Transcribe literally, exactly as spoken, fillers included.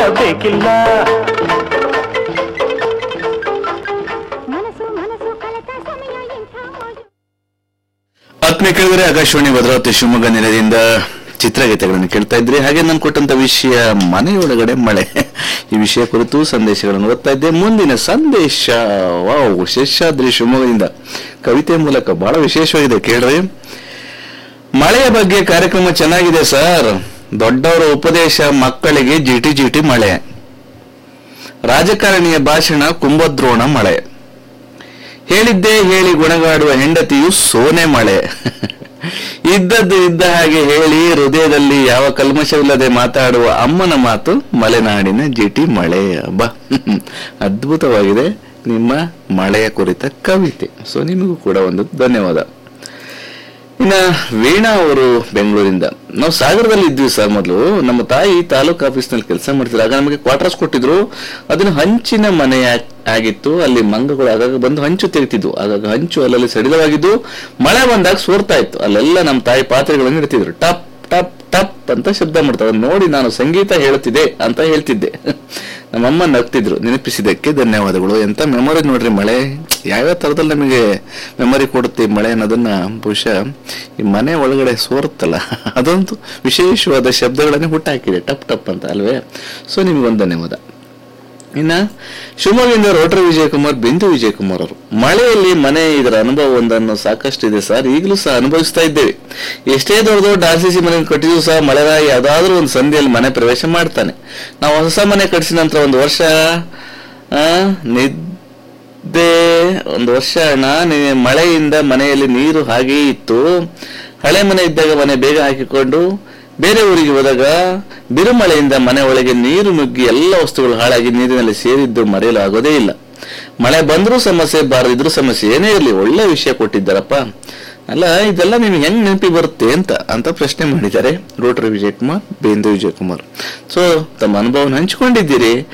ಬೇಕಿಲ್ಲ. ಆತ್ಮೀಯ ಕೇಳಿದರೆ ಆಕಾಶವಾಣಿ ಭದ್ರಾವತಿ ಶಿವಮೊಗ್ಗ ನೆಲೆಯಿಂದ ಚಿತ್ರಗೀತೆಗಳನ್ನು ಕೇಳ್ತಾ ಇದ್ರಿ. ಹಾಗೆ ನಾನು ಕೊಟ್ಟಂತ ವಿಷಯ ಮನೆಯೊಳಗಡೆ ಮಳೆ, ಈ ವಿಷಯ ಕುರಿತು ಸಂದೇಶಗಳನ್ನು ಓದ್ತಾ ಇದ್ದೆ. ಮುಂದಿನ ಸಂದೇಶ ವಾವ್, ಶೇಷಾದ್ರಿ ಶಿವಮೊಗ್ಗದಿಂದ ಕವಿತೆ ಮೂಲಕ ಬಹಳ ವಿಶೇಷವಾಗಿದೆ ಕೇಳ್ರಿ. ಮಳೆಯ ಬಗ್ಗೆ ಕಾರ್ಯಕ್ರಮ ಚೆನ್ನಾಗಿದೆ ಸರ್. ದೊಡ್ಡವರ ಉಪದೇಶ ಮಕ್ಕಳಿಗೆ ಜಿಟಿ ಜಿಟಿ ಮಳೆ, ರಾಜಕಾರಣಿಯ ಭಾಷಣ ಕುಂಭದ್ರೋಣ ಮಳೆ, ಹೇಳಿದ್ದೇ ಹೇಳಿ ಗುಣಗಾಡುವ ಹೆಂಡತಿಯು ಸೋನೆ ಮಳೆ, ಇದ್ದದ್ದು ಇದ್ದ ಹಾಗೆ ಹೇಳಿ ಹೃದಯದಲ್ಲಿ ಯಾವ ಕಲ್ಮಶವಿಲ್ಲದೆ ಮಾತಾಡುವ ಅಮ್ಮನ ಮಾತು ಮಲೆನಾಡಿನ ಜಿಟಿ ಮಳೆ. ಅಬ್ಬಾ, ಅದ್ಭುತವಾಗಿದೆ ನಿಮ್ಮ ಮಳೆಯ ಕುರಿತ ಕವಿತೆ. ಸೊ ನಿಮಗೂ ಕೂಡ ಒಂದು ಧನ್ಯವಾದ. ಇನ್ನ ವೀಣಾ ಅವರು ಬೆಂಗಳೂರಿಂದ, ನಾವು ಸಾಗರದಲ್ಲಿ ಇದ್ವಿ ಸರ್. ಮೊದಲು ನಮ್ಮ ತಾಯಿ ತಾಲೂಕ್ ಆಫೀಸ್ ನಲ್ಲಿ ಕೆಲಸ ಮಾಡ್ತಿದ್ರು. ಆಗ ನಮಗೆ ಕ್ವಾರ್ಟರ್ಸ್ ಕೊಟ್ಟಿದ್ರು. ಅದನ್ನ ಹಂಚಿನ ಮನೆ ಆಗಿತ್ತು. ಅಲ್ಲಿ ಮಂಗಗಳು ಆಗಾಗ ಬಂದು ಹಂಚು ತೆಗಿತಿದ್ವು. ಆಗಾಗ ಹಂಚು ಅಲ್ಲಲ್ಲಿ ಸಡಿಲವಾಗಿದ್ದು ಮಳೆ ಬಂದಾಗ ಸೋರ್ತಾ ಇತ್ತು. ಅಲ್ಲೆಲ್ಲ ನಮ್ಮ ತಾಯಿ ಪಾತ್ರೆಗಳನ್ನು ಇಡ್ತಿದ್ರು. ಟಪ್ ಟಪ್ ಟಪ್ ಅಂತ ಶಬ್ದ ಮಾಡ್ತಾರೆ. ನೋಡಿ ನಾನು ಸಂಗೀತ ಹೇಳುತ್ತಿದೆ ಅಂತ ಹೇಳ್ತಿದ್ದೆ. ನಮ್ಮಮ್ಮ ನಗ್ತಿದ್ರು. ನೆನಪಿಸಿದಕ್ಕೆ ಧನ್ಯವಾದಗಳು. ಎಂತ ಮೆಮೊರಿ ನೋಡ್ರಿ. ಮಳೆ ಯಾವ್ಯಾವ ತರದಲ್ಲಿ ನಮಗೆ ಮೆಮೊರಿ ಕೊಡುತ್ತೆ ಮಳೆ ಅನ್ನೋದನ್ನ ಬಹುಶಃ ಈ ಮನೆ ಒಳಗಡೆ ಸೋರುತ್ತಲ್ಲ, ಅದೊಂದು ವಿಶೇಷವಾದ ಶಬ್ದಗಳನ್ನೇ ಹುಟ್ಟಾಕಿದೆ, ಟಪ್ ಟಪ್ ಅಂತ ಅಲ್ವೇ. ಸೊ ನಿಮ್ಗೊಂದು ಧನ್ಯವಾದ. ಇನ್ನ ಶಿವಮೊಗ್ಗದಿಂದ ರೋಟರಿ ವಿಜಯಕುಮಾರ್, ಬಿಂದು ವಿಜಯಕುಮಾರ್ ಅವರು, ಮಳೆಯಲ್ಲಿ ಮನೆ ಇದರ ಅನುಭವ ಒಂದನ್ನು ಸಾಕಷ್ಟು ಇದೆ ಸರ್. ಈಗಲೂ ಸಹ ಅನುಭವಿಸ್ತಾ ಇದ್ದೇವೆ. ಎಷ್ಟೇ ದೊಡ್ಡ ದೊಡ್ಡ ಆರ್ ಸಿ ಸಿ ಮನೆ ಕಟ್ಟಿದ್ರು ಸಹ ಮಳೆರಾಯ ಯಾವ್ದಾದ್ರೂ ಒಂದು ಸಂಧಿಯಲ್ಲಿ ಮನೆ ಪ್ರವೇಶ ಮಾಡ್ತಾನೆ. ನಾವು ಹೊಸ ಮನೆ ಕಟ್ಟಿಸಿದ ನಂತರ ಒಂದು ವರ್ಷ ಆ ನಿದ್ದೆ ಒಂದು ವರ್ಷ ಅಣ್ಣ ಮಳೆಯಿಂದ ಮನೆಯಲ್ಲಿ ನೀರು ಹಾಗೇ ಇತ್ತು. ಹಳೆ ಮನೆ ಇದ್ದಾಗ ಮನೆ ಬೇಗ ಹಾಕಿಕೊಂಡು ಬೇರೆ ಊರಿಗೆ ಹೋದಾಗ ಬಿರುಮಳೆಯಿಂದ ಮನೆ ಒಳಗೆ ನೀರು ನುಗ್ಗಿ ಎಲ್ಲ ವಸ್ತುಗಳು ಹಾಳಾಗಿ ನೀರಿನಲ್ಲಿ ಸೇರಿದ್ದು ಮರೆಯಲು ಆಗೋದೇ ಇಲ್ಲ. ಮಳೆ ಬಂದ್ರೂ ಸಮಸ್ಯೆ, ಬಾರದಿದ್ರು ಸಮಸ್ಯೆ, ಏನೇ ಇರಲಿ ಒಳ್ಳೆ ವಿಷಯ ಕೊಟ್ಟಿದ್ದಾರಪ್ಪ. ಅಲ್ಲ, ಇದೆಲ್ಲ ನಿಮ್ಗೆ ಹೆಂಗ್ ನೆನಪಿ ಬರುತ್ತೆ ಅಂತ ಅಂತ ಪ್ರಶ್ನೆ ಮಾಡಿದ್ದಾರೆ ರೋಟರಿ ವಿಜಯಕುಮಾರ್, ಬೇಂದು ವಿಜಯಕುಮಾರ್. ಸೊ ತಮ್ಮ ಅನುಭವನ ಹಂಚಿಕೊಂಡಿದ್ದೀರಿ.